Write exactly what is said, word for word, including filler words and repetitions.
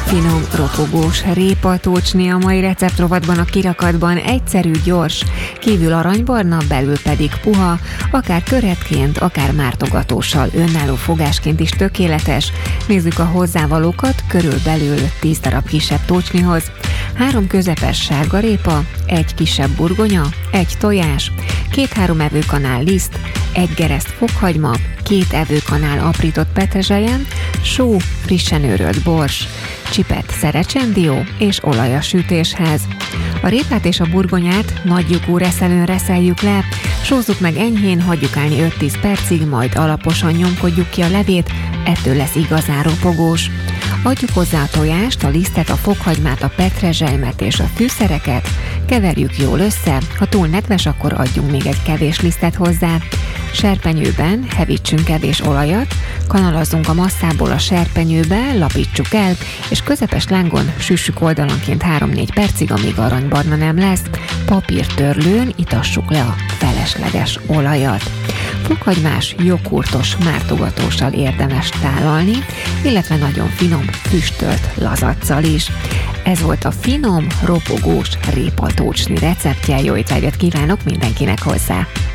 Finom, ropogós répatócsni a mai receptrovatban, a kirakatban egyszerű, gyors, kívül aranybarna, belül pedig puha, akár köretként, akár mártogatóssal, önálló fogásként is tökéletes. Nézzük a hozzávalókat, körülbelül tíz darab kisebb tócsnihoz, három közepes sárgarépa, egy kisebb burgonya, egy tojás, két-három evőkanál liszt, egy gereszt fokhagyma, két evőkanál aprított petrezselyen, só, frissen őrölt bors, csipett szerecsendió és olaj a sütéshez. A répát és a burgonyát nagy lyukú reszelőn reszeljük le, sózzuk meg enyhén, hagyjuk állni öt-tíz percig, majd alaposan nyomkodjuk ki a levét, ettől lesz igazán ropogós. Adjuk hozzá a tojást, a lisztet, a fokhagymát, a petrezselymet és a fűszereket, keverjük jól össze, ha túl nedves, akkor adjunk még egy kevés lisztet hozzá. Serpenyőben hevítsünk kevés olajat, kanalazzunk a masszából a serpenyőbe, lapítsuk el, és közepes lángon süssük oldalanként három-négy percig, amíg aranybarna nem lesz. Papírtörlőn itassuk le a felesleges olajat. Fokhagymás, joghurtos mártogatóssal érdemes tálalni, illetve nagyon finom, füstölt lazaccal is. Ez volt a finom, ropogós répatócsni receptje, jó étvágyat kívánok mindenkinek hozzá!